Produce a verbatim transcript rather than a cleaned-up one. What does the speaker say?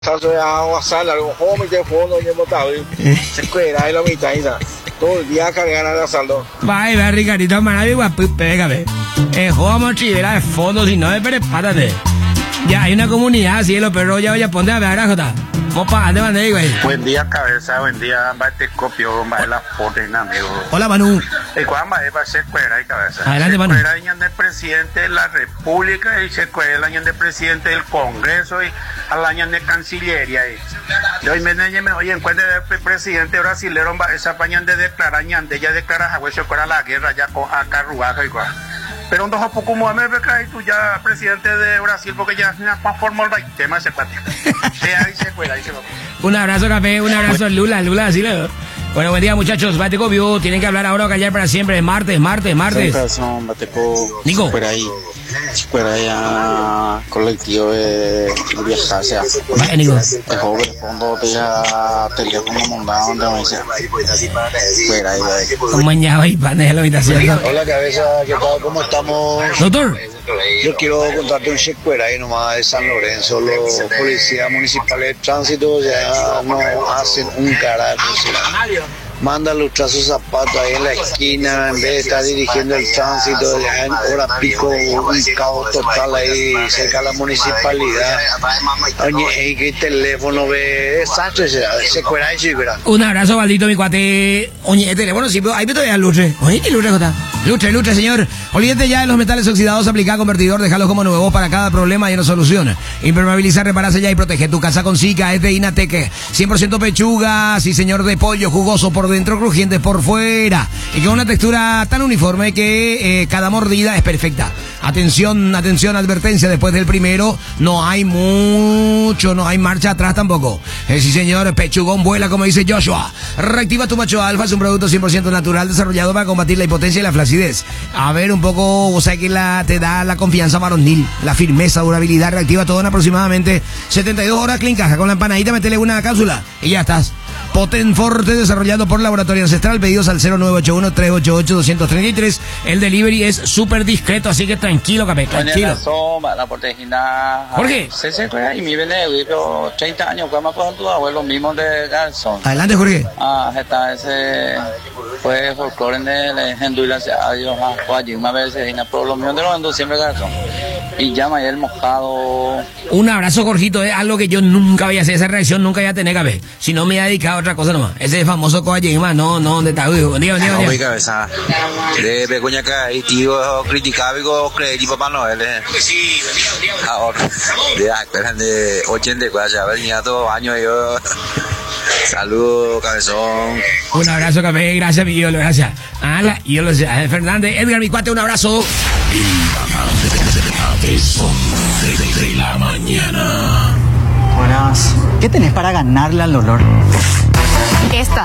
Tanto ya WhatsApp, algo home que fondo y botado. Se cuela y la mitad y todo el día cargan a saldo. Vai, va, Ricardito, maravilloso, pégame. Eh, jugamos chivera de fondo, si no, pero párate. Ya hay una comunidad, cielo, pero ya voy a poner a ver a Jota. Opa, ande, ande, güey. Buen día, cabeza, buen día, bate copio, va la foto, amigo. Hola, Manu. ¿Y cuándo va a ser cuera y cabeza? Adelante, Manu. Se cuera año de presidente de la República y se cuera el año de presidente del Congreso y al año de Cancillería. Y hoy me me oye, encuentre el presidente brasilero, esa pañan de declarar, ñande, ya declara, güey, se cuera la guerra ya con acá ruaja y cual. Pero un dos poco Mohamed Becay, tú ya presidente de Brasil, porque ya no formó el tema ese patio. Ahí se cuela, ahí se va. Un abrazo, café, un abrazo, Lula, Lula, así le. Bueno, buen día, muchachos. Bateco vio, tienen que hablar ahora o callar para siempre. Martes, martes, martes. Razón, Bateco. Nico. Por ahí. Por ahí a colectivo de viajar, o sea. Vaya, Nico. El joven fondo te a teléfono montado donde me dice. Por ahí, Un mañana y pan de la habitación. Hola, cabeza, ¿qué tal? ¿Cómo estamos? Doctor. Yo quiero contarte un chequera ahí nomás de San Lorenzo. Los policías municipales de tránsito ya no hacen un carajo. Manda lustrar sus zapatos ahí en la esquina en vez de estar dirigiendo el tránsito ya en hora pico, un caos total ahí cerca de la municipalidad. Oye, ¿y qué teléfono ve? Exacto, se cuera ahí, sí, verá. Un abrazo, Valdito, mi cuate. Oye, el teléfono, sí, ahí me todavía luche. Oye, ¿qué luche, Jota? Luche, luche, señor. Olvídate ya de los metales oxidados, aplica convertidor, déjalos como nuevos para cada problema y una solución. Impermeabiliza, reparase ya y protege tu casa con Zika, es de Inateque. cien por ciento pechuga, sí señor, de pollo, jugoso por dentro, crujiente por fuera. Y con una textura tan uniforme que eh, cada mordida es perfecta. Atención, atención, advertencia, después del primero no hay mucho, no hay marcha atrás tampoco. Eh, sí señor, pechugón vuela como dice Joshua. Reactiva tu macho alfa, es un producto cien por ciento natural desarrollado para combatir la impotencia y la flacidez. A ver un poco, o sea que la, te da la confianza varonil, la firmeza, durabilidad, reactiva todo en aproximadamente setenta y dos horas, clean caja con la empanadita, metele una cápsula y ya estás. Poten Forte, desarrollado por Laboratorio Ancestral, pedidos al cero nueve ocho uno, tres ocho ocho, dos tres tres. El delivery es súper discreto, así que tranquilo, capé, tranquilo. Jorge. Se se cuera y mi veneno, treinta años, cuando fue tu abuelo mismo de Garzón. Adelante, Jorge. Ah, está ese, fue folclore en el Henduila, adiós, a allí una vez, y na por lo mío de los Hendu siempre Garzón. Y llama el mojado. Un abrazo, Jorgito, es algo que yo nunca voy a hacer, esa reacción nunca voy a tener, capé. Si no me he dedicado a otra cosa nomás. Ese famoso Coayema, no, no, ¿dónde está? Uy, buen día, buen día, buen No, mi día. cabeza. De Begoña que tío criticaba y creí Papá Noel. Ahora, de acá, de ochenta y cuatro, ya venía todo año yo. Saludos, cabezón. Un abrazo, café, gracias, mi ídolo, gracias. Ah, la ídolo, Fernández, Edgar, mi cuate, un abrazo. De la mañana. Buenas. ¿Qué tenés para ganarle al dolor? Esta.